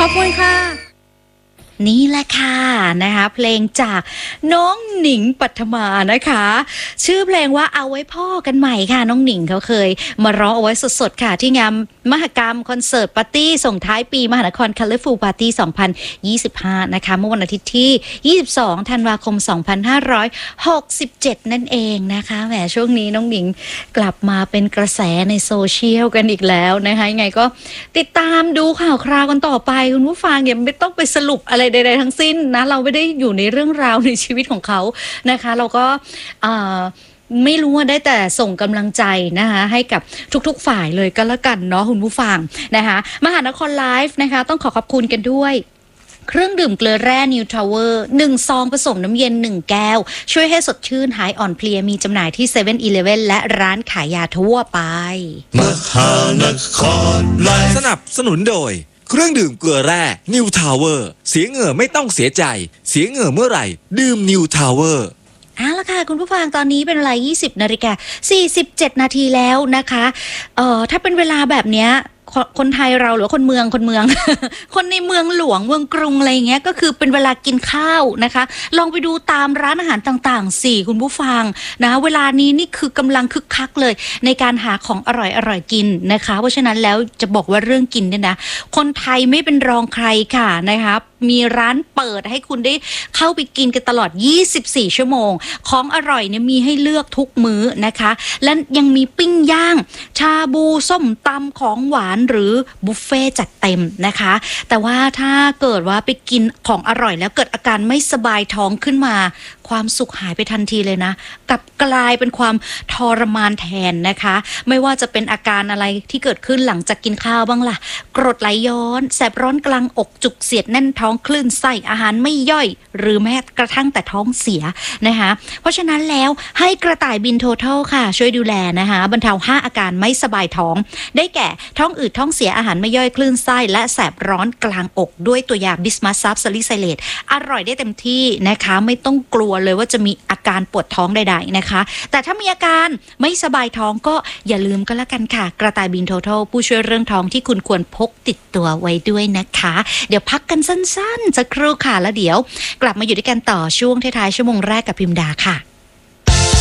อบคุณค่ะนี่แหละค่ะนะคะเพลงจากน้องหนิงปัทมานะคะชื่อเพลงว่าเอาไว้พ่อกันใหม่ค่ะน้องหนิงเขาเคยมาร้องเอาไว้สดๆค่ะที่งานมหกรรมคอนเสิร์ตปาร์ตี้ส่งท้ายปีมหานคร Colorful Party 2025นะคะเมื่อวันอาทิตย์ที่22ธันวาคม2567นั่นเองนะคะแหมช่วงนี้น้องหนิงกลับมาเป็นกระแสในโซเชียลกันอีกแล้วนะคะยังไงก็ติดตามดูข่าวคราวกันต่อไปคุณผู้ฟังอย่าไม่ต้องไปสรุปอะไรใดๆทั้งสิ้นนะเราไม่ได้อยู่ในเรื่องราวในชีวิตของเขานะคะเราก็ไม่รู้ว่าได้แต่ส่งกำลังใจนะคะให้กับทุกๆฝ่ายเลยก็แล้วกันเนาะคุณผู้ฟังนะคะมหานครไลฟ์นะคะต้องขอบคุณกันด้วยเครื่องดื่มเกลือแร่ New Tower 1 ซองผสมน้ำเย็น 1 แก้วช่วยให้สดชื่นหายอ่อนเพลียมีจำหน่ายที่ 7-Eleven และร้านขายยาทั่วไปมหานครไลฟ์สนับสนุนโดยเครื่องดื่มเกลือแร่ New Tower เสียเหงื่อไม่ต้องเสียใจเสียเหงื่อเมื่อไหร่ดื่ม New Tower เอาละค่ะคุณผู้ฟังตอนนี้เป็นเวลา 20:47 นาทีแล้วนะคะถ้าเป็นเวลาแบบเนี้ยคนไทยเราหรือคนเมือง คนในเมืองหลวงเมืองกรุงอะไรเงี้ยก็คือเป็นเวลากินข้าวนะคะลองไปดูตามร้านอาหารต่างๆสิคุณผู้ฟังนะเวลานี้นี่คือกำลังคึกคักเลยในการหาของอร่อยกินนะคะเพราะฉะนั้นแล้วจะบอกว่าเรื่องกินเนี่ยนะคนไทยไม่เป็นรองใครค่ะนะคะมีร้านเปิดให้คุณได้เข้าไปกินกันตลอด24ชั่วโมงของอร่อยเนี่ยมีให้เลือกทุกมื้อนะคะและยังมีปิ้งย่างชาบูส้มตำของหวานหรือบุฟเฟ่จัดเต็มนะคะแต่ว่าถ้าเกิดว่าไปกินของอร่อยแล้วเกิดอาการไม่สบายท้องขึ้นมาความสุขหายไปทันทีเลยนะกลับกลายเป็นความทรมานแทนนะคะไม่ว่าจะเป็นอาการอะไรที่เกิดขึ้นหลังจากกินข้าวบ้างล่ะกรดไหลย้อนแสบร้อนกลางอกจุกเสียดแน่นท้องคลื่นไส้อาหารไม่ย่อยหรือแม้กระทั่งแต่ท้องเสียนะคะเพราะฉะนั้นแล้วให้กระต่ายบินโททัลค่ะช่วยดูแลนะคะบรรเทา5อาการไม่สบายท้องได้แก่ท้องอืดท้องเสียอาหารไม่ย่อยคลื่นไส้และแสบร้อนกลางอกด้วยตัวยาบิสมัสซับซาลิไซเลตอร่อยได้เต็มที่นะคะไม่ต้องกลัวเลยว่าจะมีอาการปวดท้องใดๆนะคะแต่ถ้ามีอาการไม่สบายท้องก็อย่าลืมก็แล้วกันค่ะกระต่ายบินโททัลผู้ช่วยเรื่องท้องที่คุณควรพกติดตัวไว้ด้วยนะคะเดี๋ยวพักกันสั้นๆสักครู่ค่ะแล้วเดี๋ยวกลับมาอยู่ด้วยกันต่อช่วงท้ายๆชั่วโมงแรกกับพิมดาค่ะ